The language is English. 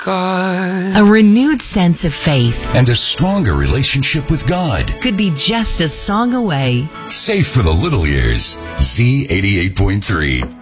God. A renewed sense of faith and a stronger relationship with God could be just a song away. Safe for the little ears. Z88.3.